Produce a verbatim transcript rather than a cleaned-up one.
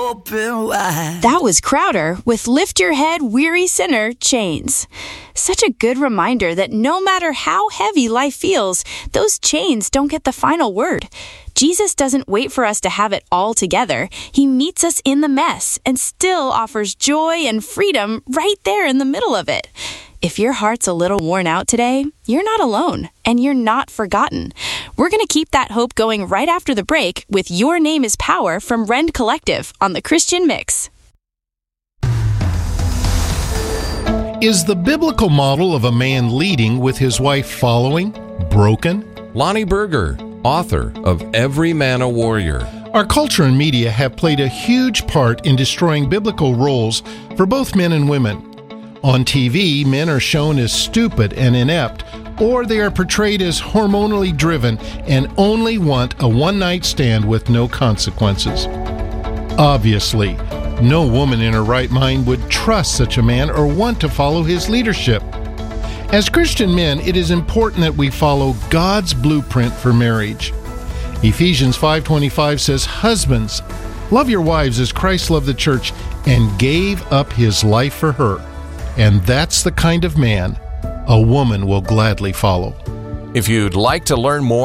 open wide. That was Crowder with Lift Your Head, Weary Sinner, Chains. Such a good reminder that no matter how heavy life feels, those chains don't get the final word. Jesus doesn't wait for us to have it all together. He meets us in the mess and still offers joy and freedom right there in the middle of it. If your heart's a little worn out today, you're not alone, and you're not forgotten. We're going to keep that hope going right after the break with Your Name is Power from Rend Collective on the Christian Mix. Is the biblical model of a man leading with his wife following broken? Lonnie Berger, author of Every Man a Warrior. Our culture and media have played a huge part in destroying biblical roles for both men and women. On T V, men are shown as stupid and inept, or they are portrayed as hormonally driven and only want a one-night stand with no consequences. Obviously, no woman in her right mind would trust such a man or want to follow his leadership. As Christian men, it is important that we follow God's blueprint for marriage. Ephesians five twenty-five says, "Husbands, love your wives as Christ loved the church and gave up his life for her." And that's the kind of man a woman will gladly follow. If you'd like to learn more